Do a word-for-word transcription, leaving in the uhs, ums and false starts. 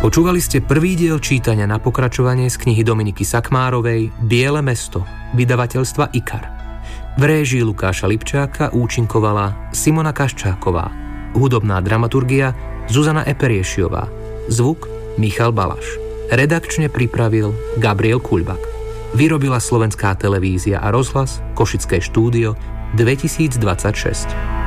Počúvali ste prvý diel čítania na pokračovanie z knihy Dominiky Sakmárovej Biele mesto, vydavateľstva IKAR. V réžii Lukáša Lipčáka účinkovala Simona Kaščáková, hudobná dramaturgia Zuzana Eperiešiová, zvuk Michal Balaš. Redakčne pripravil Gabriel Kuľbak. Vyrobila Slovenská televízia a rozhlas, Košické štúdio, dvetisícdvadsaťšesť.